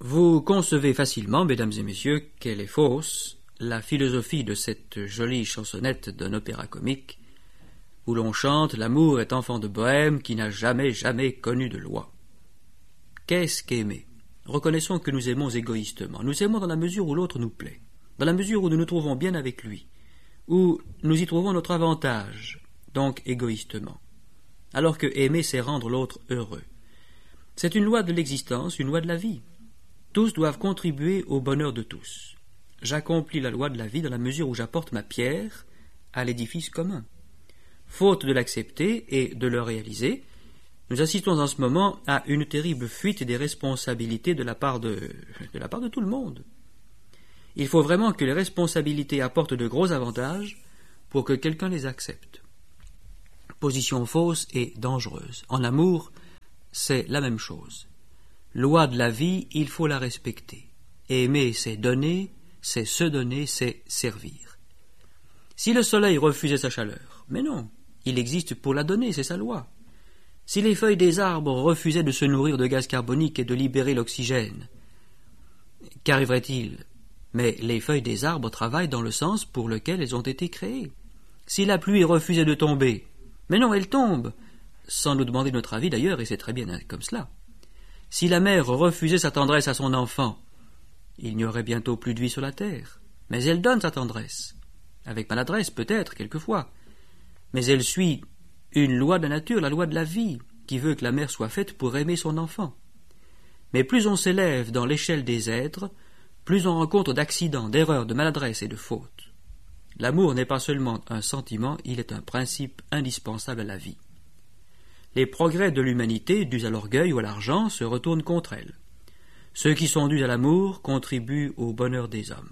Vous concevez facilement, mesdames et messieurs, qu'elle est fausse, la philosophie de cette jolie chansonnette d'un opéra comique, où l'on chante « L'amour est enfant de bohème qui n'a jamais connu de loi ». Qu'est-ce qu'aimer? Reconnaissons que nous aimons égoïstement. Nous aimons dans la mesure où l'autre nous plaît, dans la mesure où nous nous trouvons bien avec lui, où nous y trouvons notre avantage, donc égoïstement. Alors que aimer, c'est rendre l'autre heureux. C'est une loi de l'existence, une loi de la vie. Tous doivent contribuer au bonheur de tous. J'accomplis la loi de la vie dans la mesure où j'apporte ma pierre à l'édifice commun. Faute de l'accepter et de le réaliser, nous assistons en ce moment à une terrible fuite des responsabilités de la part de tout le monde. Il faut vraiment que les responsabilités apportent de gros avantages pour que quelqu'un les accepte. Position fausse et dangereuse. En amour, c'est la même chose. Loi de la vie, il faut la respecter. Aimer, c'est donner, c'est se donner, c'est servir. Si le soleil refusait sa chaleur, mais non, il existe pour la donner, c'est sa loi. Si les feuilles des arbres refusaient de se nourrir de gaz carbonique et de libérer l'oxygène, qu'arriverait-il? Mais les feuilles des arbres travaillent dans le sens pour lequel elles ont été créées. Si la pluie refusait de tomber, mais non, elle tombe, sans nous demander notre avis d'ailleurs, et c'est très bien comme cela. Si la mère refusait sa tendresse à son enfant, il n'y aurait bientôt plus de vie sur la terre. Mais elle donne sa tendresse, avec maladresse peut-être, quelquefois. Mais elle suit une loi de la nature, la loi de la vie, qui veut que la mère soit faite pour aimer son enfant. Mais plus on s'élève dans l'échelle des êtres, plus on rencontre d'accidents, d'erreurs, de maladresses et de fautes. L'amour n'est pas seulement un sentiment, il est un principe indispensable à la vie. Les progrès de l'humanité, dus à l'orgueil ou à l'argent, se retournent contre elle. Ceux qui sont dus à l'amour contribuent au bonheur des hommes.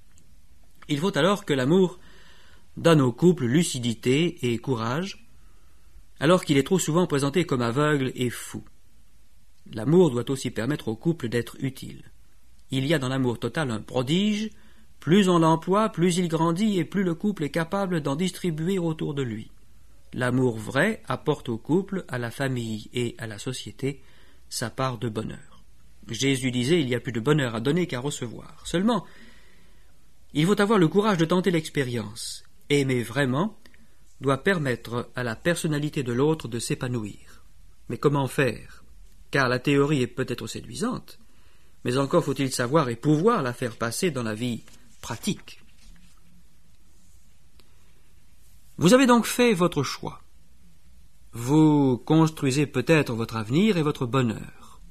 Il faut alors que l'amour donne au couple lucidité et courage, alors qu'il est trop souvent présenté comme aveugle et fou. L'amour doit aussi permettre au couple d'être utile. Il y a dans l'amour total un prodige, plus on l'emploie, plus il grandit et plus le couple est capable d'en distribuer autour de lui. L'amour vrai apporte au couple, à la famille et à la société sa part de bonheur. Jésus disait « Il y a plus de bonheur à donner qu'à recevoir ». Seulement, il faut avoir le courage de tenter l'expérience. Aimer vraiment doit permettre à la personnalité de l'autre de s'épanouir. Mais comment faire? Car la théorie est peut-être séduisante, mais encore faut-il savoir et pouvoir la faire passer dans la vie pratique. Vous avez donc fait votre choix. Vous construisez peut-être votre avenir et votre bonheur.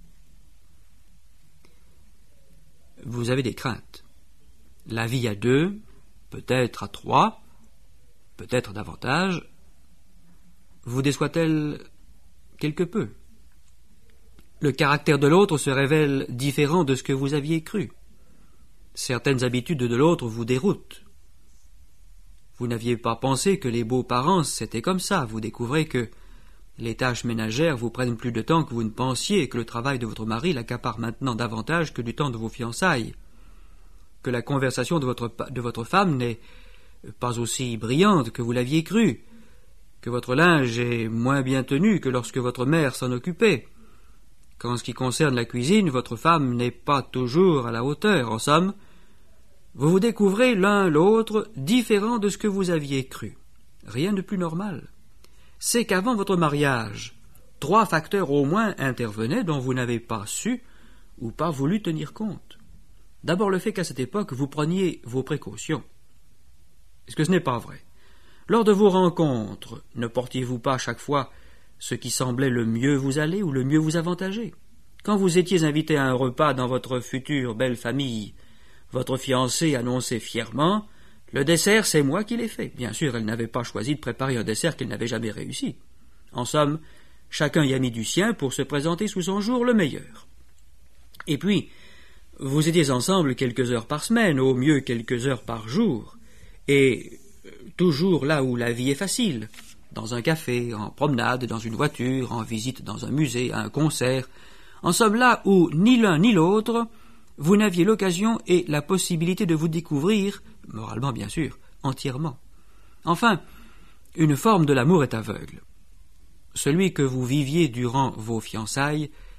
Vous avez des craintes. La vie à deux, peut-être à trois, peut-être davantage, vous déçoit-elle quelque peu? Le caractère de l'autre se révèle différent de ce que vous aviez cru. Certaines habitudes de l'autre vous déroutent. Vous n'aviez pas pensé que les beaux-parents c'était comme ça. Vous découvrez que les tâches ménagères vous prennent plus de temps que vous ne pensiez et que le travail de votre mari l'accapare maintenant davantage que du temps de vos fiançailles. Que la conversation de votre femme n'est pas aussi brillante que vous l'aviez cru. Que votre linge est moins bien tenu que lorsque votre mère s'en occupait. Qu'en ce qui concerne la cuisine, votre femme n'est pas toujours à la hauteur. En somme, vous vous découvrez l'un l'autre différents de ce que vous aviez cru. Rien de plus normal. C'est qu'avant votre mariage, 3 facteurs au moins intervenaient dont vous n'avez pas su ou pas voulu tenir compte. D'abord le fait qu'à cette époque, vous preniez vos précautions. Est-ce que ce n'est pas vrai? Lors de vos rencontres, ne portiez-vous pas chaque fois ce qui semblait le mieux vous aller ou le mieux vous avantager? Quand vous étiez invité à un repas dans votre future belle famille, votre fiancée annonçait fièrement « Le dessert, c'est moi qui l'ai fait ». Bien sûr, elle n'avait pas choisi de préparer un dessert qu'elle n'avait jamais réussi. En somme, chacun y a mis du sien pour se présenter sous son jour le meilleur. Et puis, vous étiez ensemble quelques heures par semaine, au mieux quelques heures par jour, et toujours là où la vie est facile, dans un café, en promenade, dans une voiture, en visite dans un musée, à un concert, en somme là où ni l'un ni l'autre vous n'aviez l'occasion et la possibilité de vous découvrir, moralement bien sûr, entièrement. Enfin, une forme de l'amour est aveugle. Celui que vous viviez durant vos fiançailles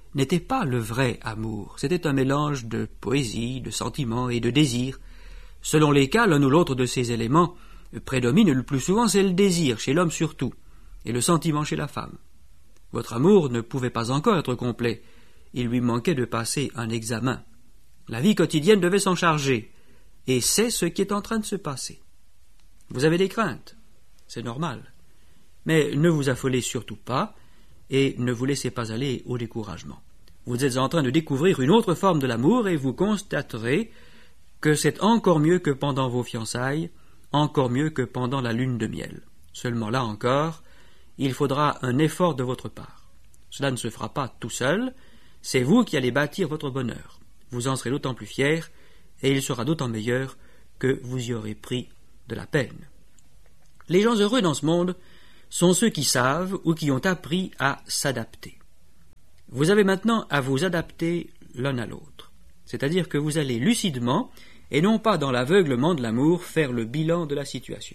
n'était pas le vrai amour, c'était un mélange de poésie, de sentiments et de désir. Selon les cas, l'un ou l'autre de ces éléments prédomine le plus souvent, c'est le désir, chez l'homme surtout, et le sentiment chez la femme. Votre amour ne pouvait pas encore être complet, il lui manquait de passer un examen. La vie quotidienne devait s'en charger, et c'est ce qui est en train de se passer. Vous avez des craintes, c'est normal, mais ne vous affolez surtout pas, et ne vous laissez pas aller au découragement. Vous êtes en train de découvrir une autre forme de l'amour, et vous constaterez que c'est encore mieux que pendant vos fiançailles, encore mieux que pendant la lune de miel. Seulement là encore, il faudra un effort de votre part. Cela ne se fera pas tout seul, c'est vous qui allez bâtir votre bonheur. Vous en serez d'autant plus fier, et il sera d'autant meilleur que vous y aurez pris de la peine. Les gens heureux dans ce monde sont ceux qui savent ou qui ont appris à s'adapter. Vous avez maintenant à vous adapter l'un à l'autre, c'est-à-dire que vous allez lucidement, et non pas dans l'aveuglement de l'amour, faire le bilan de la situation.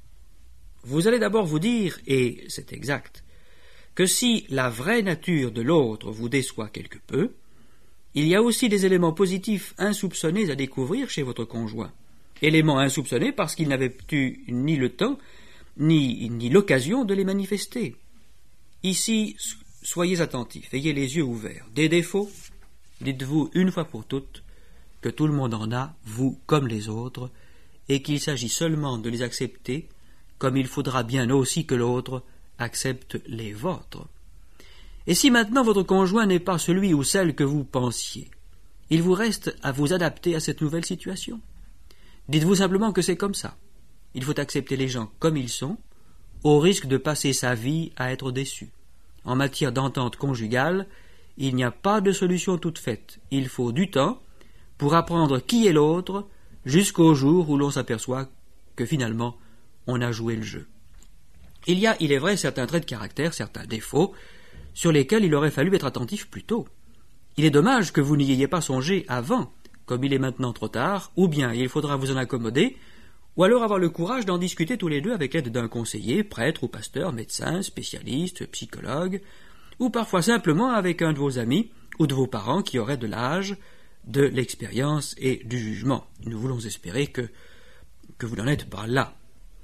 Vous allez d'abord vous dire, et c'est exact, que si la vraie nature de l'autre vous déçoit quelque peu, il y a aussi des éléments positifs insoupçonnés à découvrir chez votre conjoint. Éléments insoupçonnés parce qu'il n'avait eu ni le temps, ni l'occasion de les manifester. Ici, soyez attentifs, ayez les yeux ouverts. Des défauts, dites-vous une fois pour toutes que tout le monde en a, vous comme les autres, et qu'il s'agit seulement de les accepter, comme il faudra bien aussi que l'autre accepte les vôtres. Et si maintenant votre conjoint n'est pas celui ou celle que vous pensiez, il vous reste à vous adapter à cette nouvelle situation. Dites-vous simplement que c'est comme ça. Il faut accepter les gens comme ils sont, au risque de passer sa vie à être déçu. En matière d'entente conjugale, il n'y a pas de solution toute faite. Il faut du temps pour apprendre qui est l'autre, jusqu'au jour où l'on s'aperçoit que finalement on a joué le jeu. Il y a, il est vrai, certains traits de caractère, certains défauts, sur lesquels il aurait fallu être attentif plus tôt. Il est dommage que vous n'y ayez pas songé avant, comme il est maintenant trop tard, ou bien il faudra vous en accommoder, ou alors avoir le courage d'en discuter tous les deux avec l'aide d'un conseiller, prêtre ou pasteur, médecin, spécialiste, psychologue, ou parfois simplement avec un de vos amis ou de vos parents qui auraient de l'âge, de l'expérience et du jugement. Nous voulons espérer que vous n'en êtes pas là.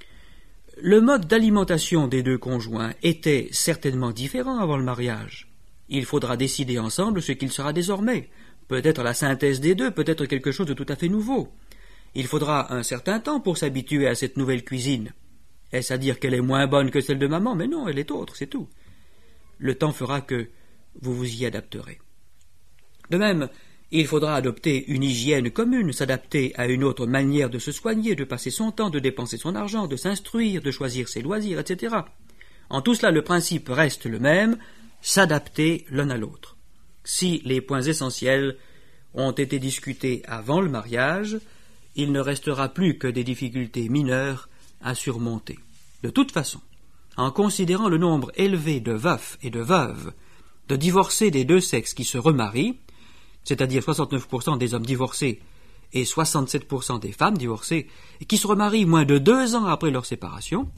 Le mode d'alimentation des deux conjoints était certainement différent avant le mariage. Il faudra décider ensemble ce qu'il sera désormais. Peut-être la synthèse des deux, peut-être quelque chose de tout à fait nouveau. Il faudra un certain temps pour s'habituer à cette nouvelle cuisine. Est-ce à dire qu'elle est moins bonne que celle de maman? Mais non, elle est autre, c'est tout. Le temps fera que vous vous y adapterez. De même, il faudra adopter une hygiène commune, s'adapter à une autre manière de se soigner, de passer son temps, de dépenser son argent, de s'instruire, de choisir ses loisirs, etc. En tout cela, le principe reste le même, s'adapter l'un à l'autre. Si les points essentiels ont été discutés avant le mariage, il ne restera plus que des difficultés mineures à surmonter. De toute façon, en considérant le nombre élevé de veufs et de veuves, de divorcés des deux sexes qui se remarient, c'est-à-dire 69% des hommes divorcés et 67% des femmes divorcées, et qui se remarient moins de 2 ans après la séparation,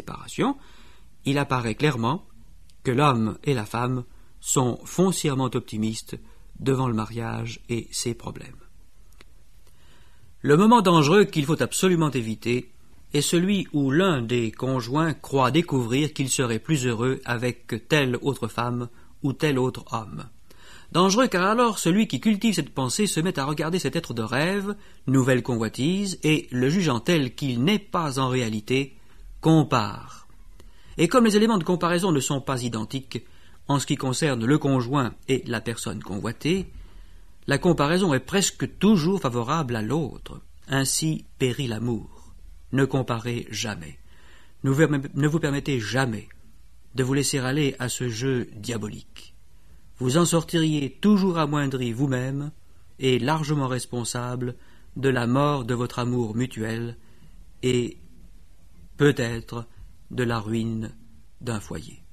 il apparaît clairement que l'homme et la femme sont foncièrement optimistes devant le mariage et ses problèmes. Le moment dangereux qu'il faut absolument éviter est celui où l'un des conjoints croit découvrir qu'il serait plus heureux avec telle autre femme ou tel autre homme. Dangereux car alors celui qui cultive cette pensée se met à regarder cet être de rêve, nouvelle convoitise, et le jugeant tel qu'il n'est pas en réalité, compare. Et comme les éléments de comparaison ne sont pas identiques en ce qui concerne le conjoint et la personne convoitée, la comparaison est presque toujours favorable à l'autre. Ainsi périt l'amour. Ne comparez jamais. Ne vous permettez jamais de vous laisser aller à ce jeu diabolique. Vous en sortiriez toujours amoindri vous-même et largement responsable de la mort de votre amour mutuel et peut-être de la ruine d'un foyer.